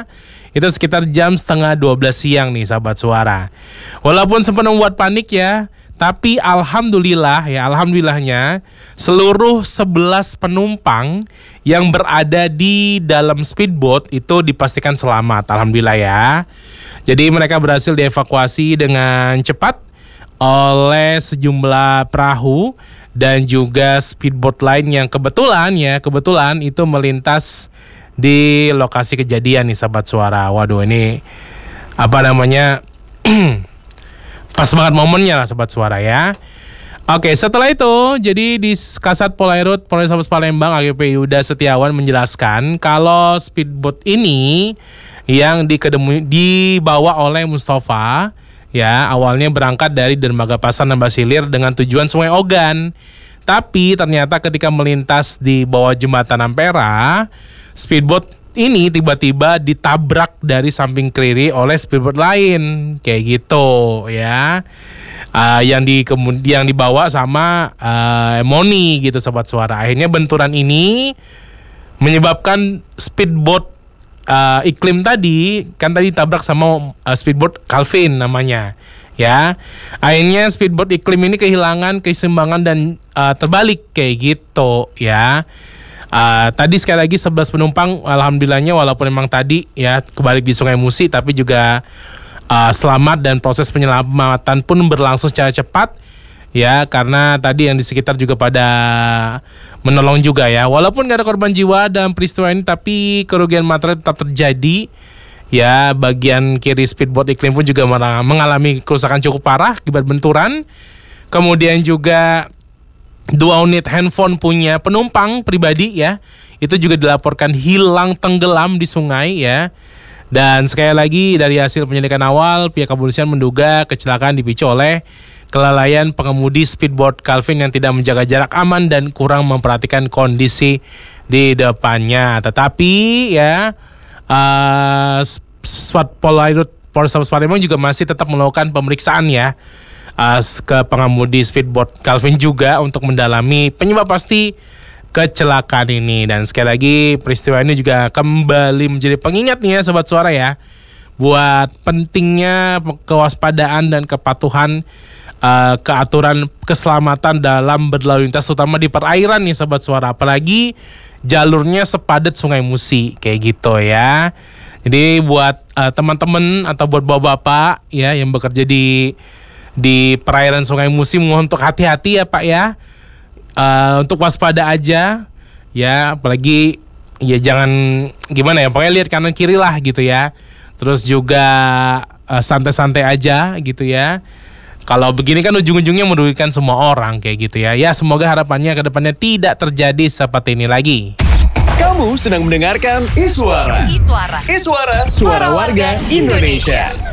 Suara. Itu sekitar jam setengah 12 siang nih sahabat suara. Walaupun sempat membuat panik ya, tapi alhamdulillahnya seluruh 11 penumpang yang berada di dalam speedboat itu dipastikan selamat, alhamdulillah ya. Jadi mereka berhasil dievakuasi dengan cepat oleh sejumlah perahu dan juga speedboat lain yang kebetulan itu melintas di lokasi kejadian nih sahabat suara. Waduh, ini pas banget momennya lah sahabat suara ya. Oke, setelah itu jadi di Kasat Polairut Polrestabes Palembang AKP Yuda Setiawan menjelaskan kalau speedboat ini yang dibawa oleh Mustafa ya, awalnya berangkat dari Dermaga Pasar dan Basilir dengan tujuan Sungai Ogan. Tapi ternyata ketika melintas di bawah jembatan Ampera, speedboat ini tiba-tiba ditabrak dari samping kiri oleh speedboat lain, kayak gitu ya. Yang dibawa sama Moni gitu sobat suara. Akhirnya benturan ini menyebabkan speedboat Iklim tadi ditabrak sama speedboat Calvin namanya. Ya, akhirnya speedboat Iklim ini kehilangan keseimbangan dan terbalik kayak gitu ya. Tadi sekali lagi 11 penumpang alhamdulillahnya walaupun memang tadi ya kebalik di Sungai Musi, tapi juga selamat dan proses penyelamatan pun berlangsung secara cepat ya, karena tadi yang di sekitar juga pada menolong juga ya. Walaupun gak ada korban jiwa dalam peristiwa ini, tapi kerugian material tetap terjadi. Ya, bagian kiri speedboat Iklim pun juga mengalami kerusakan cukup parah akibat benturan. Kemudian juga 2 unit handphone punya penumpang pribadi ya, itu juga dilaporkan hilang tenggelam di sungai ya. Dan sekali lagi dari hasil penyelidikan awal, pihak kepolisian menduga kecelakaan dipicu oleh kelalaian pengemudi speedboat Calvin yang tidak menjaga jarak aman dan kurang memperhatikan kondisi di depannya. Tetapi ya Polairut Polrestabes Palembang juga masih tetap melakukan pemeriksaan ya ke pengemudi speedboat Calvin juga untuk mendalami penyebab pasti kecelakaan ini. Dan sekali lagi peristiwa ini juga kembali menjadi pengingat nih ya sobat suara ya, buat pentingnya kewaspadaan dan kepatuhan keaturan keselamatan dalam berlalu lintas, terutama di perairan nih sobat suara, apalagi jalurnya sepadat Sungai Musi kayak gitu ya. Jadi buat teman-teman atau buat bapak-bapak ya yang bekerja di perairan Sungai Musi, mohon untuk hati-hati ya Pak ya, untuk waspada aja ya, apalagi ya jangan gimana ya, pokoknya lihat kanan kiri lah gitu ya. Terus juga santai-santai aja gitu ya. Kalau begini kan ujung-ujungnya merugikan semua orang kayak gitu ya. Ya semoga harapannya ke depannya tidak terjadi seperti ini lagi. Kamu sedang mendengarkan Iswara. Iswara, suara warga Indonesia.